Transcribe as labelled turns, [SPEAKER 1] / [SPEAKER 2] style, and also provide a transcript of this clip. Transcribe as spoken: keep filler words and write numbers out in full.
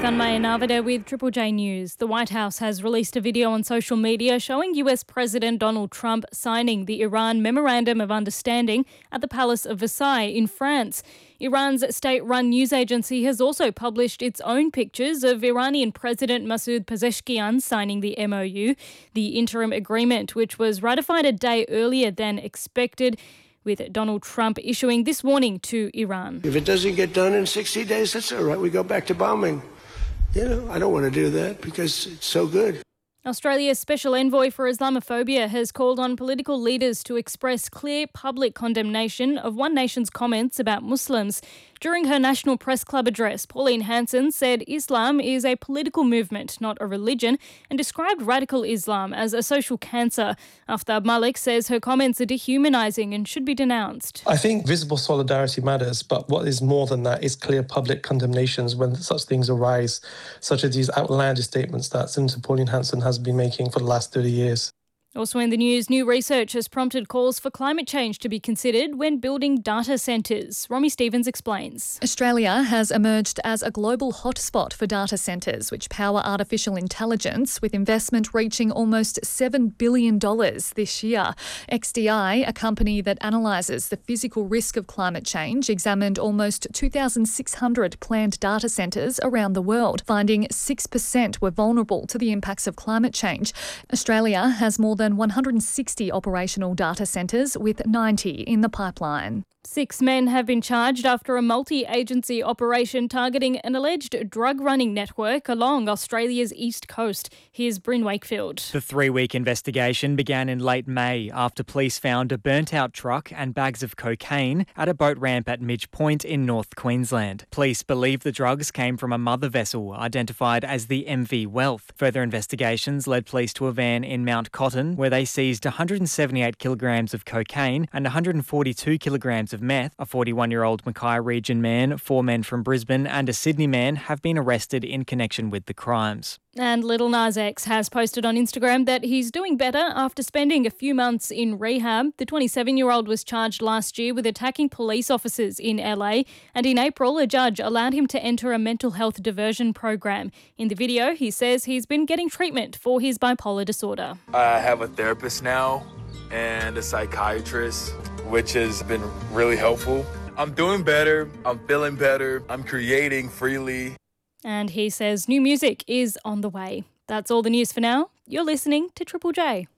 [SPEAKER 1] Tanmay Navade with Triple J News. The White House has released a video on social media showing U S President Donald Trump signing the Iran Memorandum of Understanding at the Palace of Versailles in France. Iran's state-run news agency has also published its own pictures of Iranian President Masoud Pezeshkian signing the M O U, the interim agreement, which was ratified a day earlier than expected, with Donald Trump issuing this warning to Iran.
[SPEAKER 2] If it doesn't get done in sixty days, that's all right. We go back to bombing. You know, I don't want to do that because it's so good.
[SPEAKER 1] Australia's Special Envoy for Islamophobia has called on political leaders to express clear public condemnation of one nation's comments about Muslims. During her National Press Club address, Pauline Hanson said Islam is a political movement, not a religion, and described radical Islam as a social cancer. Aftab Malik says her comments are dehumanising and should be denounced.
[SPEAKER 3] I think visible solidarity matters, but what is more than that is clear public condemnations when such things arise, such as these outlandish statements that Senator Pauline Hanson has been making for the last thirty years.
[SPEAKER 1] Also in the news, new research has prompted calls for climate change to be considered when building data centres. Romy Stevens explains.
[SPEAKER 4] Australia has emerged as a global hotspot for data centres, which power artificial intelligence, with investment reaching almost seven billion dollars this year. X D I, a company that analyses the physical risk of climate change, examined almost two thousand six hundred planned data centres around the world, finding six percent were vulnerable to the impacts of climate change. Australia has more than one hundred sixty operational data centres, with ninety in the pipeline.
[SPEAKER 1] Six men have been charged after a multi-agency operation targeting an alleged drug-running network along Australia's east coast. Here's Bryn Wakefield.
[SPEAKER 5] The three-week investigation began in late May after police found a burnt-out truck and bags of cocaine at a boat ramp at Midge Point in North Queensland. Police believe the drugs came from a mother vessel identified as the M V Wealth. Further investigations led police to a van in Mount Cotton where they seized one hundred seventy-eight kilograms of cocaine and one hundred forty-two kilograms of meth. A forty-one-year-old Mackay region man, four men from Brisbane and a Sydney man have been arrested in connection with the crimes.
[SPEAKER 1] And Lil Nas X has posted on Instagram that he's doing better after spending a few months in rehab. The twenty-seven-year-old was charged last year with attacking police officers in L A, and in April a judge allowed him to enter a mental health diversion program. In the video, he says he's been getting treatment for his bipolar disorder.
[SPEAKER 6] I have a therapist now and a psychiatrist, which has been really helpful. I'm doing better. I'm feeling better. I'm creating freely.
[SPEAKER 1] And he says new music is on the way. That's all the news for now. You're listening to Triple J.